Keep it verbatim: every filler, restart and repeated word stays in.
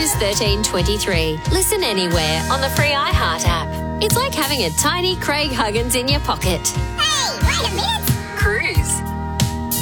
Cruise thirteen twenty-three. Listen anywhere on the free iHeart app. It's like having a tiny Craig Huggins in your pocket. Hey, wait a minute! Cruise.